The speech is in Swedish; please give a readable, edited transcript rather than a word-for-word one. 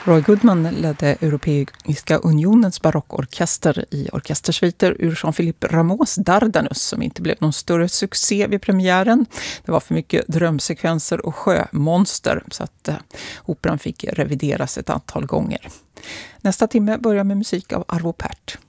Roy Goodman ledde Europeiska unionens barockorkester i orkestersviter ur Jean-Philippe Rameaus Dardanus som inte blev någon större succé vid premiären. Det var för mycket drömsekvenser och sjömonster så att operan fick revideras ett antal gånger. Nästa timme börjar med musik av Arvo Pärt.